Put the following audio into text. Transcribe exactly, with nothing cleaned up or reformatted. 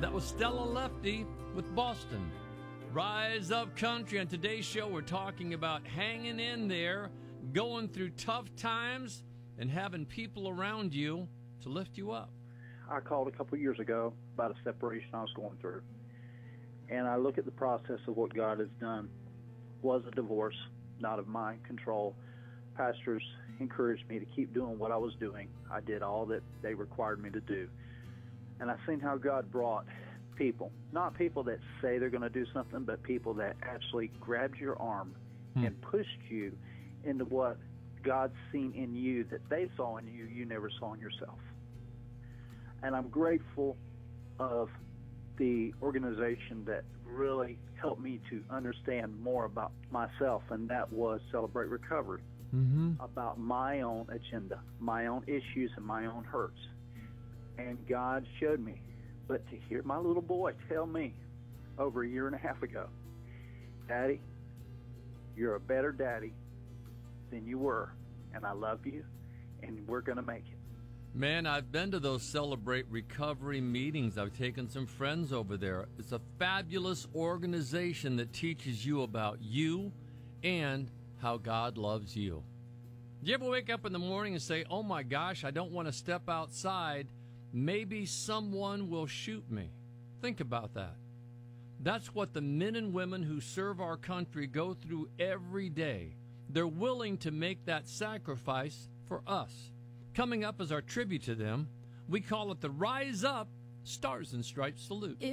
That was Stella Lefty with Boston. Rise Up Country. On today's show, we're talking about hanging in there, going through tough times, and having people around you to lift you up. I called a couple years ago about a separation I was going through. And I look at the process of what God has done. Was a divorce, not of my control. Pastors encouraged me to keep doing what I was doing. I did all that they required me to do. And I've seen how God brought people, not people that say they're going to do something, but people that actually grabbed your arm hmm. and pushed you into what God's seen in you that they saw in you, you never saw in yourself. And I'm grateful of the organization that really helped me to understand more about myself, and that was Celebrate Recovery, mm-hmm. about my own agenda, my own issues, and my own hurts. And God showed me. But to hear my little boy tell me over a year and a half ago, Daddy, you're a better daddy than you were, and I love you, and we're going to make it. Man, I've been to those Celebrate Recovery meetings. I've taken some friends over there. It's a fabulous organization that teaches you about you and how God loves you. Do you ever wake up in the morning and say, oh my gosh, I don't want to step outside. Maybe someone will shoot me. Think about that. That's what the men and women who serve our country go through every day. They're willing to make that sacrifice for us. Coming up as our tribute to them, we call it the Rise Up Stars and Stripes Salute.